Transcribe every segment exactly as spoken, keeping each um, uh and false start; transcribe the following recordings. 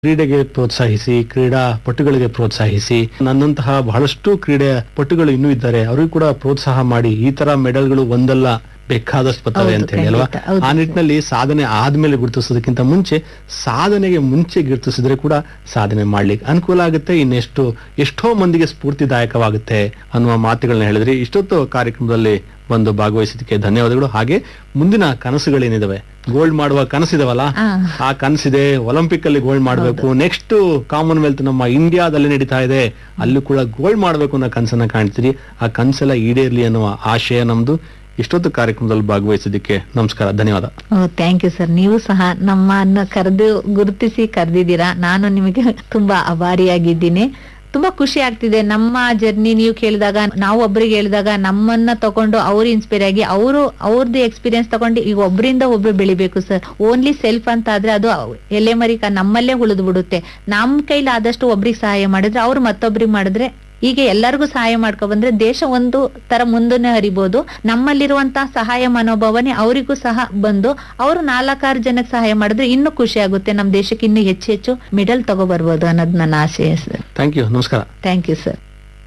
ಕ್ರೀಡೆಗೆ ಪ್ರೋತ್ಸಾಹಿಸಿ, ಕ್ರೀಡಾ ಪಟುಗಳಿಗೆ ಪ್ರೋತ್ಸಾಹಿಸಿ, ನನ್ನಂತಹ ಬಹಳಷ್ಟು ಕ್ರೀಡೆ ಪಟುಗಳು ಇನ್ನೂ ಇದ್ದಾರೆ, ಅವ್ರಿಗೂ ಕೂಡ ಪ್ರೋತ್ಸಾಹ ಮಾಡಿ. ಈ ತರ ಮೆಡಲ್ಗಳು ಒಂದಲ್ಲ ಬೇಕಾದಷ್ಟು ಬರ್ತವೆ ಅಂತ ಹೇಳಿ ಅಲ್ವಾ. ಆ ನಿಟ್ಟಿನಲ್ಲಿ ಸಾಧನೆ ಆದ್ಮೇಲೆ ಗುರುತಿಸೋದಕ್ಕಿಂತ ಮುಂಚೆ ಸಾಧನೆಗೆ ಮುಂಚೆ ಗುರುತಿಸಿದ್ರೆ ಕೂಡ ಸಾಧನೆ ಮಾಡ್ಲಿಕ್ಕೆ ಅನುಕೂಲ ಆಗುತ್ತೆ, ಇನ್ನೆಷ್ಟು ಎಷ್ಟೋ ಮಂದಿಗೆ ಸ್ಫೂರ್ತಿದಾಯಕವಾಗುತ್ತೆ ಅನ್ನುವ ಮಾತುಗಳನ್ನ ಹೇಳಿದ್ರಿ. ಇಷ್ಟೊತ್ತು ಕಾರ್ಯಕ್ರಮದಲ್ಲಿ ಒಂದು ಭಾಗವಹಿಸಿದಕ್ಕೆ ಧನ್ಯವಾದಗಳು. ಹಾಗೆ ಮುಂದಿನ ಕನಸುಗಳೇನಿದಾವೆ, ಗೋಲ್ಡ್ ಮಾಡುವ ಕನಸಿದಾವಲ್ಲ, ಆ ಕನಸಿದೆ, ಒಲಿಂಪಿಕ್ ಅಲ್ಲಿ ಗೋಲ್ಡ್ ಮಾಡಬೇಕು, ನೆಕ್ಸ್ಟ್ ಕಾಮನ್ವೆಲ್ತ್ ನಮ್ಮ ಇಂಡಿಯಾದಲ್ಲಿ ನಡೀತಾ ಇದೆ, ಅಲ್ಲೂ ಕೂಡ ಗೋಲ್ಡ್ ಮಾಡಬೇಕು ಅನ್ನೋ ಕನಸನ್ನ ಕಾಣ್ತೀರಿ. ಆ ಕನಸೆಲ್ಲ ಈಡೇರ್ಲಿ ಅನ್ನುವ ಆಶಯ ನಮ್ದು. ಇಷ್ಟೊತ್ತು ಕಾರ್ಯಕ್ರಮದಲ್ಲಿ ಭಾಗವಹಿಸಿದ್ದಕ್ಕೆ ನಮಸ್ಕಾರ, ಧನ್ಯವಾದ. Thank you sir. ನೀವು ಸಹ ನಮ್ಮನ್ನ ಕರೆದು ಗುರುತಿಸಿ ಕರೆದಿದ್ದೀರಾ, ನಾನು ನಿಮಗೆ ತುಂಬಾ ಆಭಾರಿಯಾಗಿದ್ದೀನಿ. ತುಂಬಾ ಖುಷಿ ಆಗ್ತಿದೆ. ನಮ್ಮ ಜರ್ನಿ ನೀವು ಕೇಳಿದಾಗ, ನಾವು ಒಬ್ರಿಗೆ ಹೇಳಿದಾಗ ನಮ್ಮನ್ನ ತಗೊಂಡು ಅವ್ರು ಇನ್ಸ್ಪೈರ್ ಆಗಿ ಅವರು ಅವ್ರದ್ದು ಎಕ್ಸ್ಪೀರಿಯನ್ಸ್ ತಗೊಂಡು ಈಗ ಒಬ್ಬರಿಂದ ಒಬ್ರು ಬೆಳಿಬೇಕು ಸರ್. ಓನ್ಲಿ ಸೆಲ್ಫ್ ಅಂತ ಆದ್ರೆ ಅದು ಎಲೆ ಮರಿಕ ನಮ್ಮಲ್ಲೇ ಉಳಿದು ಬಿಡುತ್ತೆ. ನಮ್ ಕೈಲಿ ಆದಷ್ಟು ಒಬ್ರಿಗೆ ಸಹಾಯ ಮಾಡಿದ್ರೆ ಅವ್ರು ಮತ್ತೊಬ್ರಿಗೆ ಮಾಡಿದ್ರೆ, ಹೀಗೆ ಎಲ್ಲರಿಗೂ ಸಹಾಯ ಮಾಡ್ಕೊ ಬಂದ್ರೆ ದೇಶ ಒಂದು ತರ ಮುಂದನೆ ಹರಿಬಹುದು. ನಮ್ಮಲ್ಲಿರುವಂತಹ ಸಹಾಯ ಮನೋಭಾವನೆ ಅವರಿಗೂ ಸಹ ಬಂದು ಅವರು ನಾಲ್ಕಾರು ಜನಕ್ಕೆ ಸಹಾಯ ಮಾಡಿದ್ರೆ ಇನ್ನೂ ಖುಷಿ ಆಗುತ್ತೆ. ನಮ್ಮ ದೇಶಕ್ಕೆ ಇನ್ನೂ ಹೆಚ್ಚು ಹೆಚ್ಚು ಮೆಡಲ್ ತಗೋ ಬರ್ಬೋದು ಅನ್ನೋದು ನನ್ನ ಆಶಯ ಸರ್. ಥ್ಯಾಂಕ್ ಯು, ನಮಸ್ಕಾರ. Thank you sir.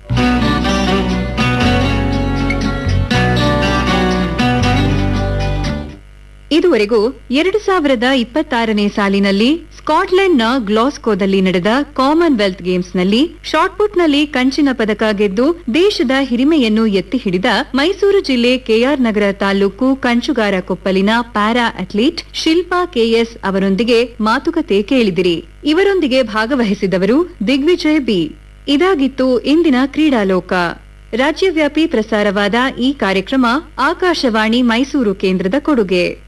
ಇದುವರೆಗೂ ಎರಡು ಸಾವಿರದ ಇಪ್ಪತ್ತಾರನೇ ಸಾಲಿನಲ್ಲಿ ಸ್ಕಾಟ್ಲೆಂಡ್ ನ ಗ್ಲಾಸ್ಕೋದಲ್ಲಿ ನಡೆದ ಕಾಮನ್ವೆಲ್ತ್ ಗೇಮ್ಸ್ ನಲ್ಲಿ ಶಾಟ್ಪುಟ್ ನಲ್ಲಿ ಕಂಚಿನ ಪದಕ ಗೆದ್ದು ದೇಶದ ಹಿರಿಮೆಯನ್ನು ಎತ್ತಿ ಹಿಡಿದ ಮೈಸೂರು ಜಿಲ್ಲೆ ಕೆಆರ್ ನಗರ taluk Kanchugara ಕೊಪ್ಪಲಿನ para athlete Shilpa KS ಅವರೊಂದಿಗೆ ಮಾತುಕತೆ ಕೇಳಿದಿರಿ. ಇವರೊಂದಿಗೆ ಭಾಗವಹಿಸಿದವರು ದಿಗ್ವಿಜಯ್ ಬಿ. ಇದಾಗಿತ್ತು ಇಂದಿನ ಕ್ರೀಡಾಲೋಕ. ರಾಜ್ಯವ್ಯಾಪಿ ಪ್ರಸಾರವಾದ ಈ ಕಾರ್ಯಕ್ರಮ ಆಕಾಶವಾಣಿ ಮೈಸೂರು ಕೇಂದ್ರದ ಕೊಡುಗೆ.